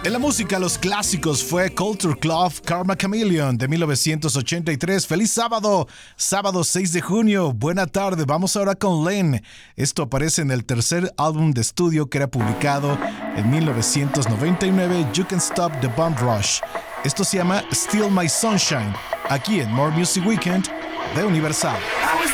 En la música, los clásicos fue Culture Club, Karma Chameleon de 1983. ¡Feliz sábado! Sábado 6 de junio. Buena tarde. Vamos ahora con Len. Esto aparece en el tercer álbum de estudio que era publicado en 1999, You Can Stop the Bum Rush. Esto se llama Still My Sunshine, aquí en More Music Weekend de Universal.